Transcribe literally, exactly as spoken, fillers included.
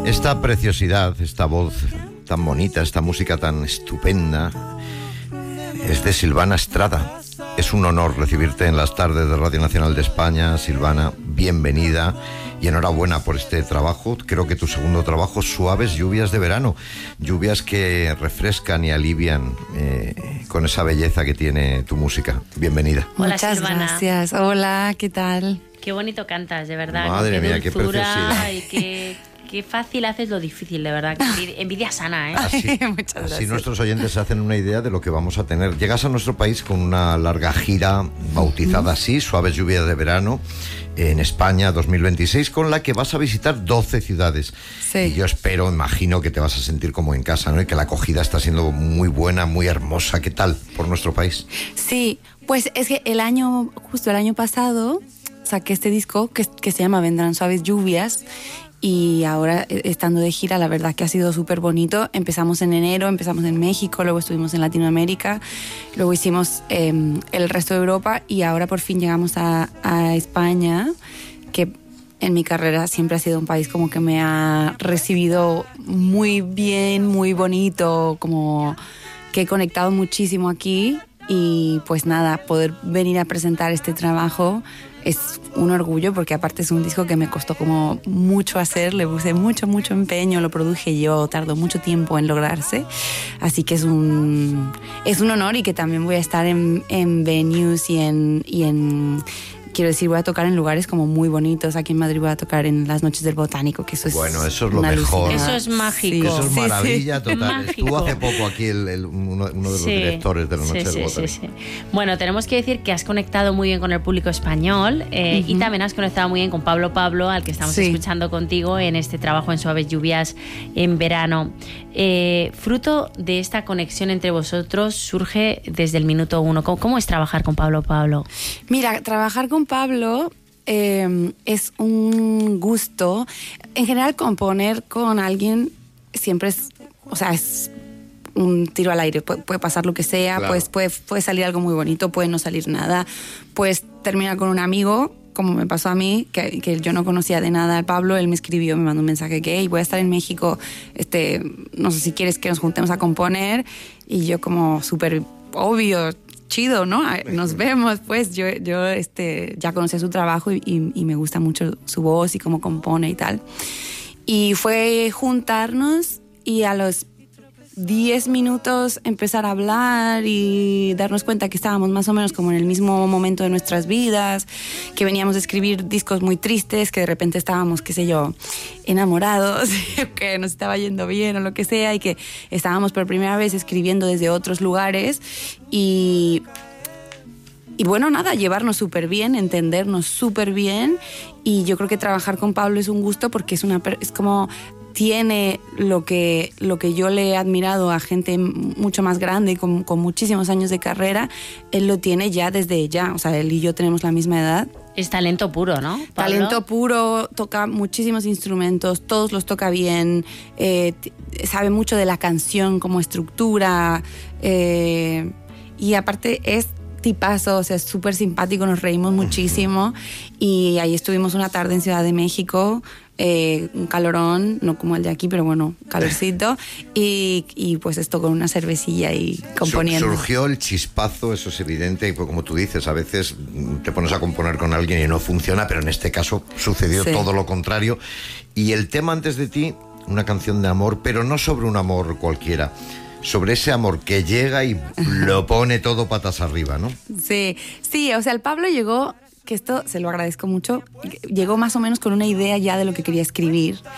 Esta preciosidad, esta voz tan bonita, esta música tan estupenda, es de Silvana Estrada. Es un honor recibirte en las tardes de Radio Nacional de España. Silvana, bienvenida y enhorabuena por este trabajo. Creo que tu segundo trabajo, Suaves lluvias de verano. Lluvias que refrescan y alivian eh, con esa belleza que tiene tu música. Bienvenida. Hola, Muchas Silvana. gracias. Hola, ¿qué tal? Qué bonito cantas, de verdad. Madre qué mía, qué dulzura preciosidad. y qué, qué fácil haces lo difícil, de verdad. Qué envidia sana, ¿eh? Así, Muchas así gracias. nuestros oyentes se hacen una idea de lo que vamos a tener. Llegas a nuestro país con una larga gira bautizada así, Suaves lluvias de verano, en España dos mil veintiséis, con la que vas a visitar doce ciudades. Sí. Y yo espero, imagino que te vas a sentir como en casa, ¿no? Y que la acogida está siendo muy buena, muy hermosa. ¿Qué tal por nuestro país? Sí, pues es que el año, justo el año pasado, saqué este disco que, que se llama Vendrán Suaves Lluvias. Y ahora, estando de gira, la verdad que ha sido súper bonito. Empezamos en enero, empezamos en México, luego estuvimos en Latinoamérica, luego hicimos eh, el resto de Europa y ahora por fin llegamos a, a España, que en mi carrera siempre ha sido un país como que me ha recibido muy bien, muy bonito, como que he conectado muchísimo aquí. Y pues nada, poder venir a presentar este trabajo es un orgullo, porque aparte es un disco que me costó como mucho hacer, le puse mucho, mucho empeño, lo produje yo, tardó mucho tiempo en lograrse, así que es un, es un honor, y que también voy a estar en, en venues y en, y en, quiero decir, voy a tocar en lugares como muy bonitos. Aquí en Madrid voy a tocar en las Noches del Botánico, que eso es Bueno, eso es lo una mejor. alucinada. Eso es mágico. Eso es Sí, maravilla sí. total. Mágico. Estuvo hace poco aquí el, el- uno, uno de los Sí, directores de la Noche sí, del sí, Botánico. sí, sí. Bueno, tenemos que decir que has conectado muy bien con el público español, eh, y también has conectado muy bien con Pablo Pablo, al que estamos Sí. escuchando contigo en este trabajo en Suaves lluvias en verano. Eh, fruto de esta conexión entre vosotros surge desde el minuto uno. ¿Cómo, cómo es trabajar con Pablo Pablo? Mira, trabajar con Pablo eh, es un gusto. En general, componer con alguien siempre es, o sea, es un tiro al aire. Puede, puede pasar lo que sea, Claro. pues puede, puede salir algo muy bonito, puede no salir nada. Puedes terminar con un amigo, como me pasó a mí, que, que yo no conocía de nada a Pablo. Él me escribió, me mandó un mensaje que, hey, voy a estar en México, este, no sé si quieres que nos juntemos a componer. Y yo como súper obvio, chido, ¿no? Nos vemos, pues. Yo, yo este, ya conocía su trabajo y, y, y me gusta mucho su voz y cómo compone y tal. Y fue juntarnos y a los diez minutos empezar a hablar y darnos cuenta que estábamos más o menos como en el mismo momento de nuestras vidas, que veníamos de escribir discos muy tristes, que de repente estábamos, qué sé yo, enamorados, que nos estaba yendo bien o lo que sea, y que estábamos por primera vez escribiendo desde otros lugares. Y... Y bueno, nada, llevarnos súper bien, entendernos súper bien. Y yo creo que trabajar con Pablo es un gusto, porque es, una, es como tiene lo que, lo que yo le he admirado a gente mucho más grande, con, con muchísimos años de carrera. Él lo tiene ya desde ya. O sea, él y yo tenemos la misma edad. Es talento puro, ¿no, Pablo? Talento puro, toca muchísimos instrumentos, todos los toca bien, eh, t- sabe mucho de la canción como estructura, eh, y aparte es tipazo, o sea, es súper simpático, nos reímos muchísimo. Y ahí estuvimos una tarde en Ciudad de México, eh, un calorón, no como el de aquí, pero bueno, calorcito, y, y pues esto con una cervecilla y componiendo. Sur- Surgió el chispazo, eso es evidente, y pues como tú dices, a veces mm, te pones a componer con alguien y no funciona, pero en este caso sucedió Sí. todo lo contrario. Y el tema Antes de ti, una canción de amor, pero no sobre un amor cualquiera, sobre ese amor que llega y lo pone todo patas arriba, ¿no? Sí, sí, o sea, el Pablo llegó, que esto se lo agradezco mucho, llegó más o menos con una idea ya de lo que quería escribir.